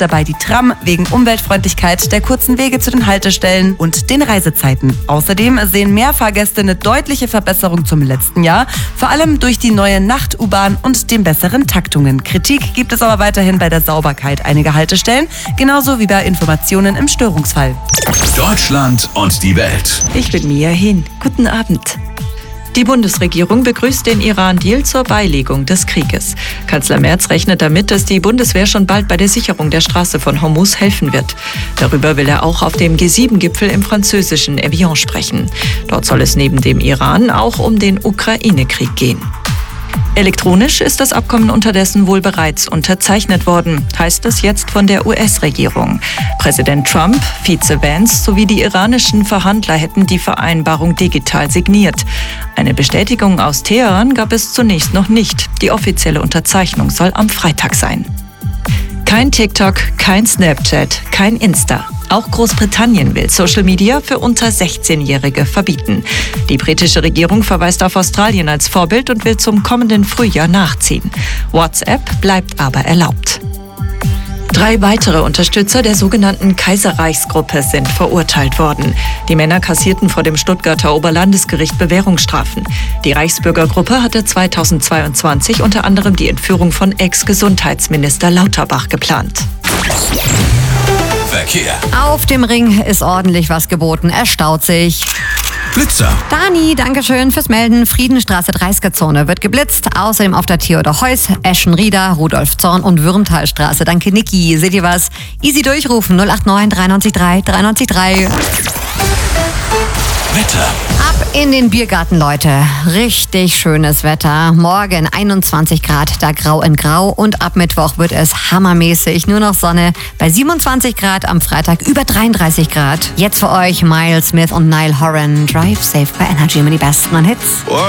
dabei die Tram wegen Umweltfreundlichkeit, der kurzen Wege zu den Haltestellen und den Reisezeiten. Außerdem sehen mehr Fahrgäste eine deutliche Verbesserung zum letzten Jahr, vor allem durch die neue Nacht-U-Bahn und den besseren Taktungen. Kritik gibt es aber weiterhin bei der Sauberkeit einiger Haltestellen, genauso wie bei Informationen im Störungsfall. Deutschland und die Welt. Ich bin Mia Hin. Guten Abend. Die Bundesregierung begrüßt den Iran-Deal zur Beilegung des Krieges. Kanzler Merz rechnet damit, dass die Bundeswehr schon bald bei der Sicherung der Straße von Hormuz helfen wird. Darüber will er auch auf dem G7-Gipfel im französischen Evian sprechen. Dort soll es neben dem Iran auch um den Ukraine-Krieg gehen. Elektronisch ist das Abkommen unterdessen wohl bereits unterzeichnet worden, heißt es jetzt von der US-Regierung. Präsident Trump, Vize Vance sowie die iranischen Verhandler hätten die Vereinbarung digital signiert. Eine Bestätigung aus Teheran gab es zunächst noch nicht. Die offizielle Unterzeichnung soll am Freitag sein. Kein TikTok, kein Snapchat, kein Insta. Auch Großbritannien will Social Media für unter 16-Jährige verbieten. Die britische Regierung verweist auf Australien als Vorbild und will zum kommenden Frühjahr nachziehen. WhatsApp bleibt aber erlaubt. 3 weitere Unterstützer der sogenannten Kaiserreichsgruppe sind verurteilt worden. Die Männer kassierten vor dem Stuttgarter Oberlandesgericht Bewährungsstrafen. Die Reichsbürgergruppe hatte 2022 unter anderem die Entführung von Ex-Gesundheitsminister Lauterbach geplant. Verkehr. Auf dem Ring ist ordentlich was geboten. Es staut sich. Blitzer. Dani, dankeschön fürs Melden. Friedenstraße 30er-Zone wird geblitzt. Außerdem auf der Theodor-Heuss, Eschenrieder, Rudolf-Zorn und Würmtalstraße. Danke, Niki. Seht ihr was? Easy durchrufen. 089 93 3 93 3. Wetter. Ab in den Biergarten, Leute. Richtig schönes Wetter. Morgen 21 Grad, da grau in grau. Und ab Mittwoch wird es hammermäßig. Nur noch Sonne bei 27 Grad, am Freitag über 33 Grad. Jetzt für euch Miles Smith und Niall Horan. Drive safe bei Energy mit die besten Hits.